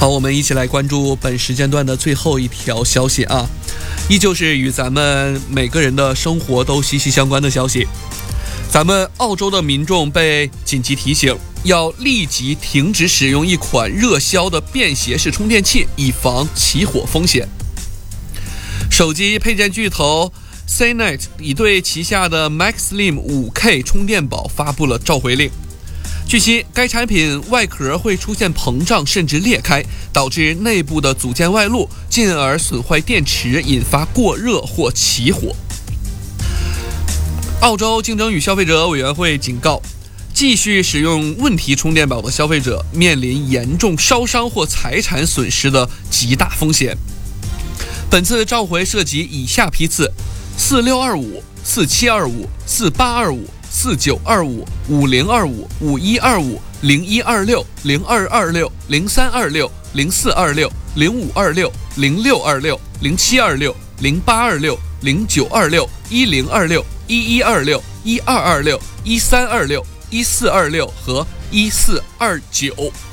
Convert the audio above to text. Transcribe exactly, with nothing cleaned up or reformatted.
好，我们一起来关注本时间段的最后一条消息啊，依旧是与咱们每个人的生活都息息相关的消息。咱们澳洲的民众被紧急提醒，要立即停止使用一款热销的便携式充电器，以防起火风险。手机配件巨头 Cynet 已对旗下的 MaxSlim 五 K 充电宝发布了召回令。据悉，该产品外壳会出现膨胀甚至裂开，导致内部的组件外露，进而损坏电池，引发过热或起火。澳洲竞争与消费者委员会警告，继续使用问题充电宝的消费者面临严重烧伤或财产损失的极大风险。本次召回涉及以下批次：四六二五、四七二五、四八二五、四九二五、五零二五、五一二五、零一二六、零二二六、零三二六、零四二六、零五二六、零六二六、零七二六、零八二六、零九二六、一零二六、一一二六、一二二六、一三二六、一四二六和一四二九。